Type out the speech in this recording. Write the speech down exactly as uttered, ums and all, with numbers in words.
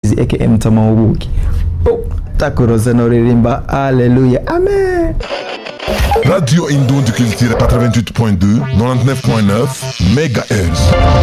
aka Mtama Ubuki. Oh, takuroza no ririmba. Alléluia. Amen. Radio Indon du Culture quatre-vingt-huit point deux, quatre-vingt-dix-neuf point neuf, mégahertz.